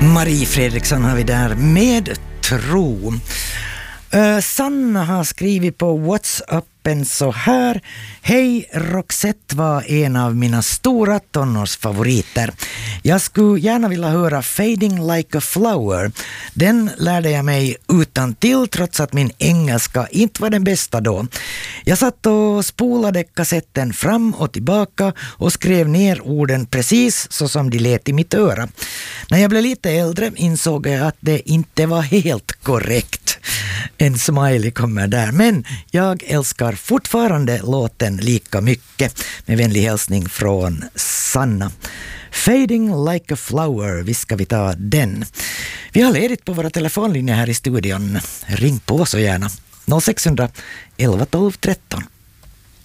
Marie Fredriksson har vi där med tro. Sanna har skrivit på WhatsAppen så här: Hej, Roxette var en av mina stora tonårsfavoriter. Jag skulle gärna vilja höra Fading Like a Flower. Den lärde jag mig utan till trots att min engelska inte var den bästa då. Jag satt och spolade kassetten fram och tillbaka och skrev ner orden precis så som de lät i mitt öra. När jag blev lite äldre insåg jag att det inte var helt korrekt. En smiley kommer där, men jag älskar fortfarande låten lika mycket. Med vänlig hälsning från Sanna. Fading Like a Flower, vi ska vi ta den. Vi har ledigt på våra telefonlinjer här i studion. Ring på så gärna. 0600 11 12 13.